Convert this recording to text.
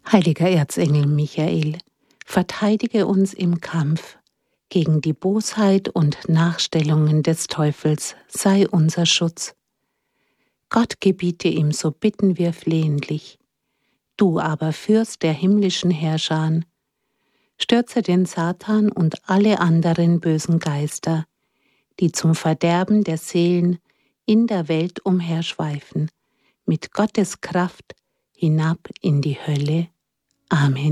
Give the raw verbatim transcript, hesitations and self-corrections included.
Heiliger Erzengel Michael, verteidige uns im Kampf. Gegen die Bosheit und Nachstellungen des Teufels sei unser Schutz. Gott gebiete ihm, so bitten wir flehentlich. Du aber, Fürst der himmlischen Herrscher, stürze den Satan und alle anderen bösen Geister, die zum Verderben der Seelen in der Welt umherschweifen, mit Gottes Kraft hinab in die Hölle. Amen.